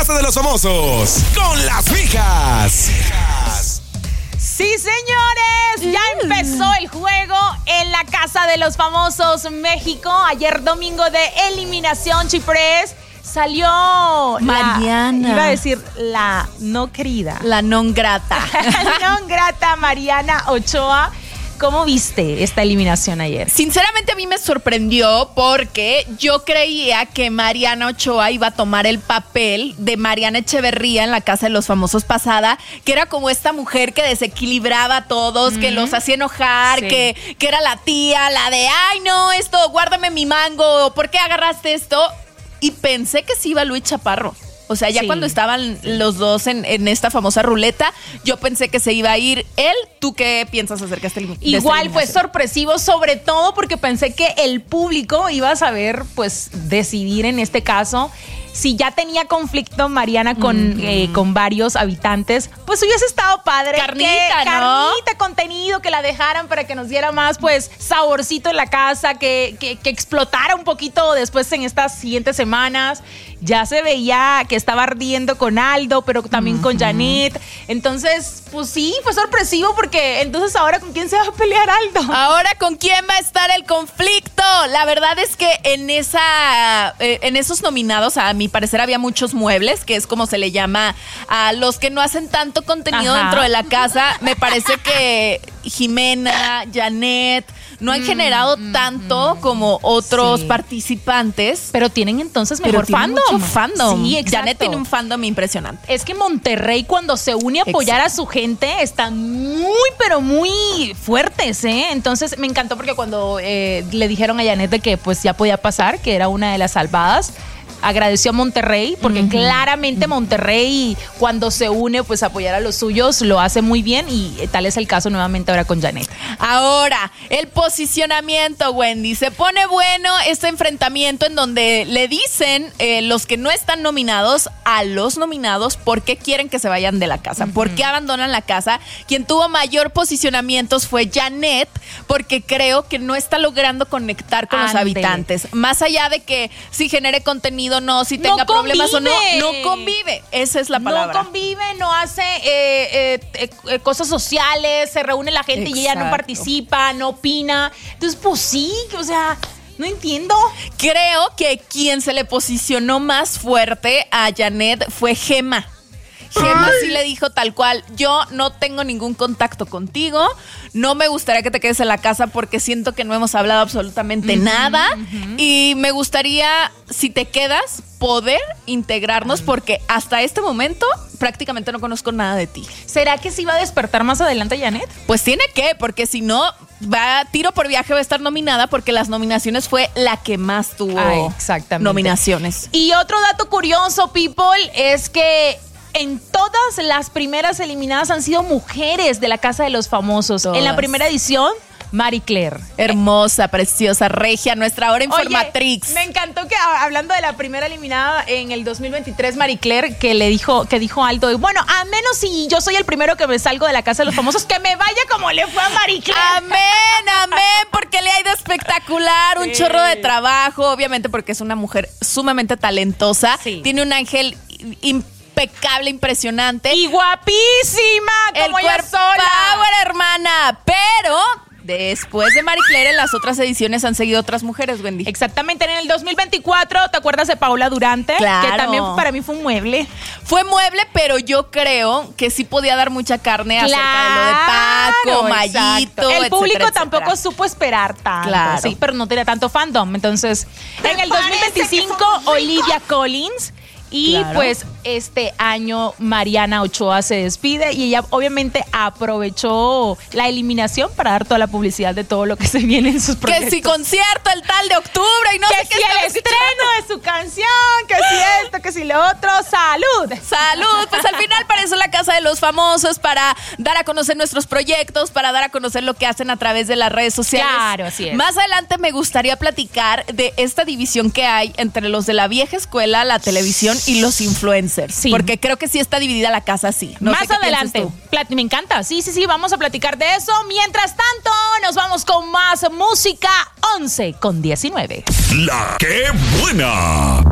Casa de los Famosos con las mijas. Sí, señores, ya empezó el juego en la Casa de los Famosos México. Ayer domingo de eliminación, Chiprés. Salió Mariana. Iba a decir la no querida. La non grata. Non grata Mariana Ochoa. ¿Cómo viste esta eliminación ayer? Sinceramente a mí me sorprendió porque yo creía que Mariana Ochoa iba a tomar el papel de Mariana Echeverría en la Casa de los Famosos pasada, que era como esta mujer que desequilibraba a todos, que los hacía enojar, Sí. que era la tía, la de, ay no, esto, guárdame mi mango, ¿por qué agarraste esto? Y pensé que sí iba Luis Chaparro. O sea, ya Sí. cuando estaban los dos en esta famosa ruleta, yo pensé que se iba a ir él. ¿Tú qué piensas acerca de esta eliminación? Igual fue sorpresivo, sobre todo porque pensé que el público iba a saber, pues, decidir en este caso. Si ya tenía conflicto Mariana con varios habitantes, pues hubiese estado padre. Carnita, ¿no? Carnita, contenido, que la dejaran para que nos diera más, pues, saborcito en la casa, que explotara un poquito después en estas siguientes semanas. Ya se veía que estaba ardiendo con Aldo, pero también con Janet. Entonces, pues sí, fue sorpresivo porque entonces ahora ¿con quién se va a pelear Aldo? Ahora, ¿con quién va a estar el conflicto? La verdad es que en esos nominados, a mi parecer, había muchos muebles, que es como se le llama a los que no hacen tanto contenido dentro de la casa. Me parece que Jimena, Janet, no han generado tanto como otros participantes. Pero tienen entonces mejor fandom. Mucho fandom. Sí, exacto. Janet tiene un fandom impresionante. Es que Monterrey, cuando se une a apoyar a su gente, están muy, pero muy fuertes, ¿eh? Entonces me encantó porque cuando le dijeron a Janet de que pues ya podía pasar, que era una de las salvadas, agradeció a Monterrey, porque claramente Monterrey, cuando se une pues a apoyar a los suyos, lo hace muy bien, y tal es el caso nuevamente ahora con Janet. Ahora, el posicionamiento, Wendy. Se pone bueno este enfrentamiento en donde le dicen los que no están nominados a los nominados por qué quieren que se vayan de la casa, por qué abandonan la casa. Quien tuvo mayor posicionamientos fue Janet, porque creo que no está logrando conectar con los habitantes. Más allá de que si genere contenido, no, si tenga problemas o no convive. Esa es la palabra. No convive, no hace cosas sociales, se reúne la gente y ella no participa, no opina. Entonces, pues sí, o sea, no entiendo. Creo que quien se le posicionó más fuerte a Janet fue Gema. Gema sí le dijo tal cual: yo no tengo ningún contacto contigo, no me gustaría que te quedes en la casa porque siento que no hemos hablado absolutamente nada, y me gustaría, si te quedas, poder integrarnos, porque hasta este momento prácticamente no conozco nada de ti. ¿Será que sí va a despertar más adelante Janet? Pues tiene que, porque si no, tiro por viaje va a estar nominada, porque las nominaciones fue la que más tuvo exactamente. nominaciones. Y otro dato curioso, people, es que en todas las primeras eliminadas han sido mujeres de la Casa de los Famosos. Todas. En la primera edición, Marie Claire. Hermosa, preciosa, regia, nuestra ahora Informatrix. Me encantó que, hablando de la primera eliminada en el 2023, Marie Claire, que dijo Aldo, bueno, a menos si yo soy el primero que me salgo de la Casa de los Famosos, que me vaya como le fue a Marie Claire. Amén, porque le ha ido espectacular, un chorro de trabajo, obviamente porque es una mujer sumamente talentosa, tiene un ángel impecable, impresionante. Y guapísima, como el ella cuerpo sola. power, hermana. Pero después de Marie Claire, en las otras ediciones han seguido otras mujeres, Wendy. Exactamente, en el 2024, ¿te acuerdas de Paula Durante? Claro. Que también para mí fue un mueble. Fue mueble, pero yo creo que sí podía dar mucha carne acerca de lo de Paco, Mayito, el público etcétera, tampoco etcétera. supo esperar tanto. Claro. Sí, pero no tenía tanto fandom. Entonces, en el 2025, Olivia Collins. Y pues este año Mariana Ochoa se despide, y ella obviamente aprovechó la eliminación para dar toda la publicidad de todo lo que se viene en sus proyectos. Que si concierto el tal de octubre y no sé qué. Que si el estreno de su canción, que si esto, que si lo otro. ¡Salud! ¡Salud! Pues al final para eso la Casa de los Famosos, para dar a conocer nuestros proyectos, para dar a conocer lo que hacen a través de las redes sociales. Claro, así es. Más adelante me gustaría platicar de esta división que hay entre los de la vieja escuela, la televisión y los influencers. Sí. Porque creo que sí está dividida la casa así. No Más sé qué adelante. Me encanta. Sí, vamos a platicar de eso. Mientras tanto, nos vamos con más música. 11:19. La que buena.